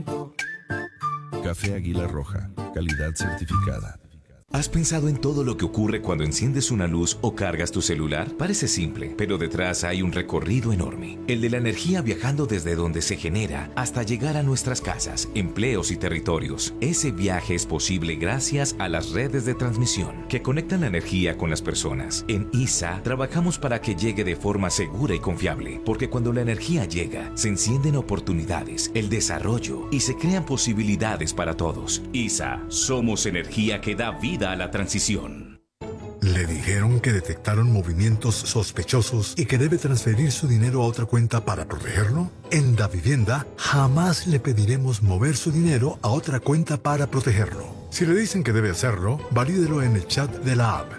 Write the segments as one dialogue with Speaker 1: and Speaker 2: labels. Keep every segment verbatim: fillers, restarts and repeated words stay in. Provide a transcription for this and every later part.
Speaker 1: Café Águila Roja, calidad certificada.
Speaker 2: ¿Has pensado en todo lo que ocurre cuando enciendes una luz o cargas tu celular? Parece simple, pero detrás hay un recorrido enorme. El de la energía viajando desde donde se genera hasta llegar a nuestras casas, empleos y territorios. Ese viaje es posible gracias a las redes de transmisión que conectan la energía con las personas. En I S A trabajamos para que llegue de forma segura y confiable, porque cuando la energía llega, se encienden oportunidades, el desarrollo y se crean posibilidades para todos. I S A, somos energía que da vida a la transición.
Speaker 3: Le dijeron que detectaron movimientos sospechosos y que debe transferir su dinero a otra cuenta para protegerlo. En Davivienda jamás le pediremos mover su dinero a otra cuenta para protegerlo. Si le dicen que debe hacerlo, valídelo en el chat de la app.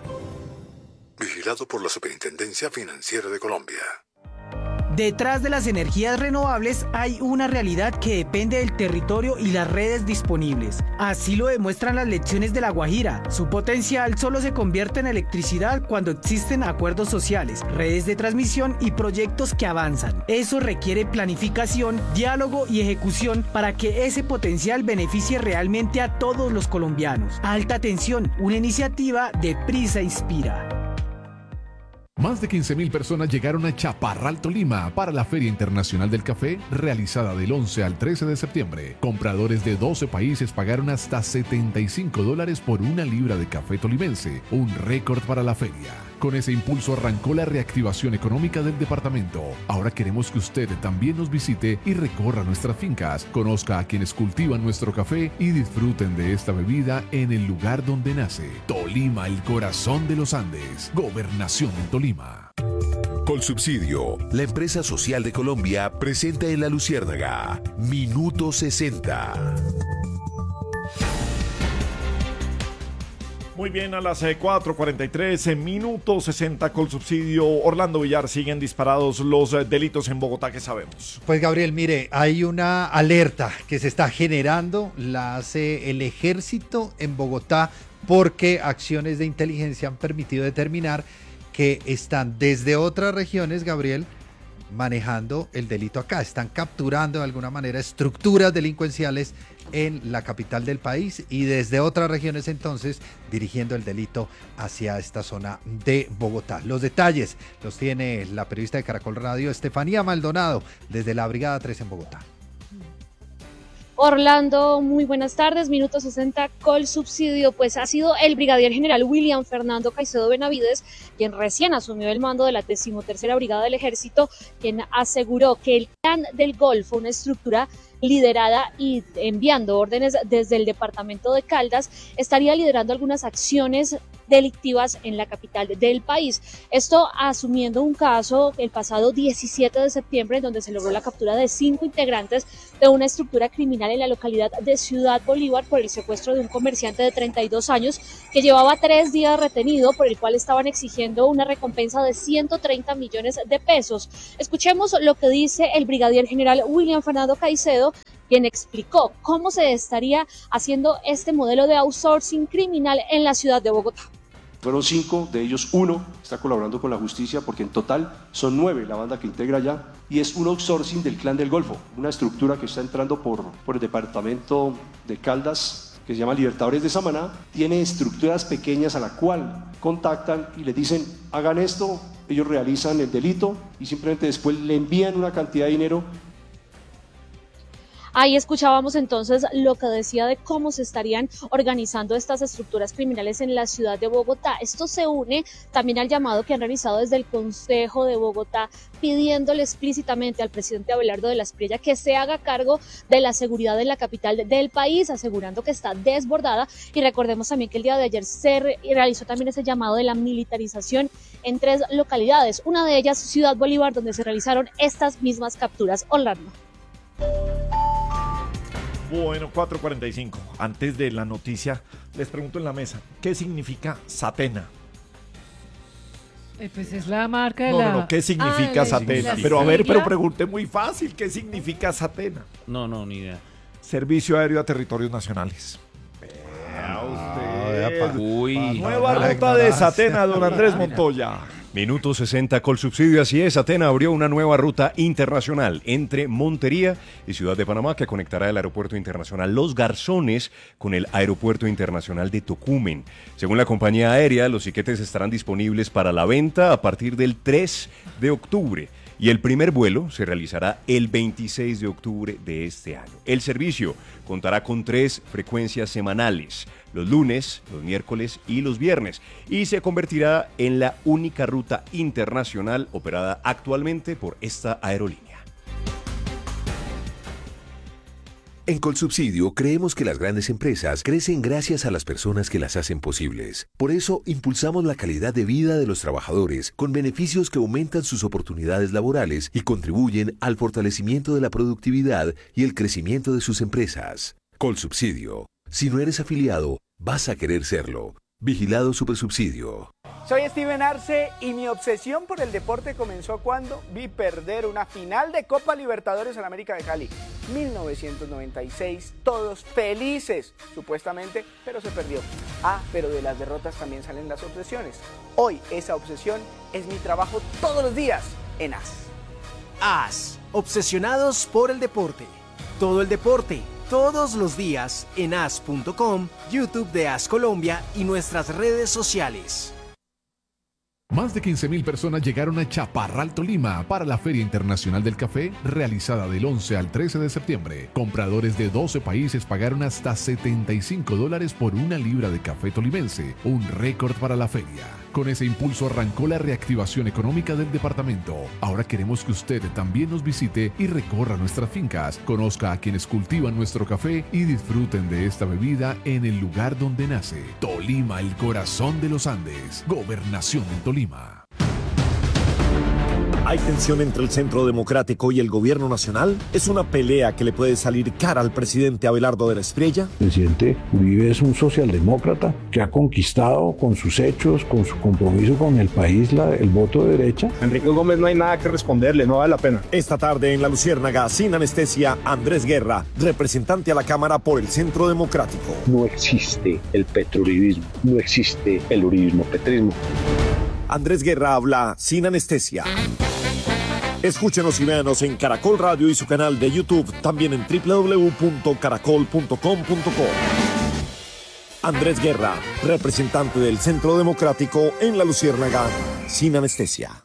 Speaker 3: Vigilado por la Superintendencia Financiera de Colombia.
Speaker 4: Detrás de las energías renovables hay una realidad que depende del territorio y las redes disponibles. Así lo demuestran las lecciones de La Guajira. Su potencial solo se convierte en electricidad cuando existen acuerdos sociales, redes de transmisión y proyectos que avanzan. Eso requiere planificación, diálogo y ejecución para que ese potencial beneficie realmente a todos los colombianos. Alta Tensión, una iniciativa de Prisa Inspira.
Speaker 5: Más de quince mil personas llegaron a Chaparral, Tolima, para la Feria Internacional del Café, realizada del once al trece de septiembre. Compradores de doce países pagaron hasta setenta y cinco dólares por una libra de café tolimense, un récord para la feria. Con ese impulso arrancó la reactivación económica del departamento. Ahora queremos que usted también nos visite y recorra nuestras fincas, conozca a quienes cultivan nuestro café y disfruten de esta bebida en el lugar donde nace. Tolima, el corazón de los Andes. Gobernación en Tolima.
Speaker 1: Colsubsidio, la empresa social de Colombia, presenta en La Luciérnaga Minuto sesenta.
Speaker 6: Muy bien, a las cuatro cuarenta y tres, en minuto sesenta, Colsubsidio. Orlando Villar, siguen disparados los eh, delitos en Bogotá, ¿qué sabemos?
Speaker 7: Pues Gabriel, mire, hay una alerta que se está generando, la hace el ejército en Bogotá, porque acciones de inteligencia han permitido determinar que están desde otras regiones, Gabriel, manejando el delito acá. Están capturando de alguna manera estructuras delincuenciales en la capital del país y desde otras regiones entonces dirigiendo el delito hacia esta zona de Bogotá. Los detalles los tiene la periodista de Caracol Radio, Estefanía Maldonado, desde la Brigada tres en Bogotá.
Speaker 8: Orlando, muy buenas tardes. Minuto sesenta, Colsubsidio. Pues ha sido el brigadier general William Fernando Caicedo Benavides quien recién asumió el mando de la decimotercera Brigada del Ejército, quien aseguró que el Clan del Golfo, una estructura liderada y enviando órdenes desde el departamento de Caldas, estaría liderando algunas acciones delictivas en la capital del país. Esto asumiendo un caso el pasado diecisiete de septiembre en donde se logró la captura de cinco integrantes de una estructura criminal en la localidad de Ciudad Bolívar por el secuestro de un comerciante de treinta y dos años que llevaba tres días retenido, por el cual estaban exigiendo una recompensa de ciento treinta millones de pesos. Escuchemos lo que dice el brigadier general William Fernando Caicedo, quien explicó cómo se estaría haciendo este modelo de outsourcing criminal en la ciudad de Bogotá.
Speaker 9: Fueron cinco, de ellos uno está colaborando con la justicia, porque en total son nueve la banda que integra ya, y es un outsourcing del Clan del Golfo, una estructura que está entrando por, por el departamento de Caldas, que se llama Libertadores de Samaná. Tiene estructuras pequeñas a la cual contactan y les dicen, hagan esto, ellos realizan el delito y simplemente después le envían una cantidad de dinero.
Speaker 8: Ahí escuchábamos entonces lo que decía de cómo se estarían organizando estas estructuras criminales en la ciudad de Bogotá. Esto se une también al llamado que han realizado desde el Consejo de Bogotá, pidiéndole explícitamente al presidente Abelardo de la Espriella que se haga cargo de la seguridad en la capital del país, asegurando que está desbordada. Y recordemos también que el día de ayer se re- realizó también ese llamado de la militarización en tres localidades, una de ellas Ciudad Bolívar, donde se realizaron estas mismas capturas. Orlando.
Speaker 6: Bueno, cuatro cuarenta y cinco. Antes de la noticia, les pregunto en la mesa, ¿qué significa Satena?
Speaker 10: Eh, pues es la marca de
Speaker 6: no,
Speaker 10: la...
Speaker 6: No, no, ¿qué significa
Speaker 10: ah,
Speaker 6: Satena? Pero a ver, pero pregunté muy fácil, ¿qué significa Satena?
Speaker 11: No, no, ni idea.
Speaker 6: Servicio Aéreo a Territorios Nacionales. Vea usted.
Speaker 11: Uy.
Speaker 6: Nueva ruta de Satena, don Andrés Montoya.
Speaker 11: Minuto sesenta Colsubsidio, así es, Atena abrió una nueva ruta internacional entre Montería y Ciudad de Panamá que conectará el Aeropuerto Internacional Los Garzones con el Aeropuerto Internacional de Tocumen. Según la compañía aérea, los tiquetes estarán disponibles para la venta a partir del tres de octubre. Y el primer vuelo se realizará el veintiséis de octubre de este año. El servicio contará con tres frecuencias semanales, los lunes, los miércoles y los viernes, y se convertirá en la única ruta internacional operada actualmente por esta aerolínea.
Speaker 1: En Colsubsidio creemos que las grandes empresas crecen gracias a las personas que las hacen posibles. Por eso impulsamos la calidad de vida de los trabajadores con beneficios que aumentan sus oportunidades laborales y contribuyen al fortalecimiento de la productividad y el crecimiento de sus empresas. Colsubsidio. Si no eres afiliado, vas a querer serlo. Vigilado Supersubsidio.
Speaker 12: Soy Steven Arce y mi obsesión por el deporte comenzó cuando vi perder una final de Copa Libertadores en América de Cali. mil novecientos noventa y seis, todos felices, supuestamente, pero se perdió. Ah, pero de las derrotas también salen las obsesiones. Hoy esa obsesión es mi trabajo todos los días en A S.
Speaker 13: A S, obsesionados por el deporte. Todo el deporte, todos los días en A S punto com, YouTube de A S Colombia y nuestras redes sociales.
Speaker 5: Más de quince mil personas llegaron a Chaparral, Tolima, para la Feria Internacional del Café, realizada del once al trece de septiembre. Compradores de doce países pagaron hasta setenta y cinco dólares por una libra de café tolimense, un récord para la feria. Con ese impulso arrancó la reactivación económica del departamento. Ahora queremos que usted también nos visite y recorra nuestras fincas, conozca a quienes cultivan nuestro café y disfruten de esta bebida en el lugar donde nace. Tolima, el corazón de los Andes. Gobernación del Tolima.
Speaker 14: ¿Hay tensión entre el Centro Democrático y el Gobierno Nacional? ¿Es una pelea que le puede salir cara al presidente Abelardo de la Espriella?
Speaker 15: El presidente Uribe es un socialdemócrata que ha conquistado con sus hechos, con su compromiso con el país, la, el voto de derecha.
Speaker 16: Enrique Gómez no hay nada que responderle, no vale la pena.
Speaker 14: Esta tarde en La Luciérnaga, sin anestesia, Andrés Guerra, representante a la Cámara por el Centro Democrático.
Speaker 17: No existe el petrouribismo, no existe el uribismo-petrismo.
Speaker 14: Andrés Guerra habla sin anestesia. Escúchenos y véanos en Caracol Radio y su canal de YouTube, también en doble u doble u doble u punto caracol punto com punto co. Andrés Guerra, representante del Centro Democrático en La Luciérnaga, sin anestesia.